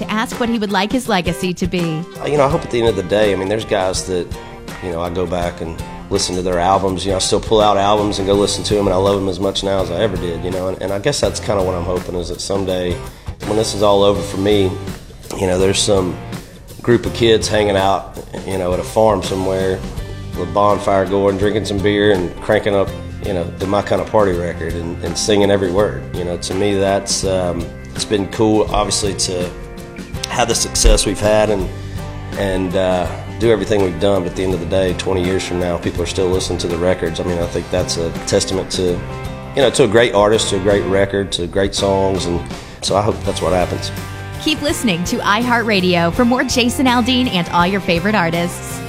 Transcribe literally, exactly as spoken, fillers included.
ask what he would like his legacy to be. You know, I hope at the end of the day, I mean, there's guys that, you know, I go back and listen to their albums. You know, I still pull out albums and go listen to them, and I love them as much now as I ever did, you know. And, and I guess that's kind of what I'm hoping, is that someday, when this is all over for me, you know, there's some group of kids hanging out, you know, at a farm somewhere with a bonfire going, drinking some beer and cranking up, you know, the My Kind of Party record and, and singing every word. You know, to me, that's um, it's been cool, obviously, to have the success we've had and and uh, do everything we've done. But at the end of the day, twenty years from now, people are still listening to the records. I mean, I think that's a testament to, you know, to a great artist, to a great record, to great songs, and so I hope that's what happens. Keep listening to iHeartRadio for more Jason Aldean and all your favorite artists.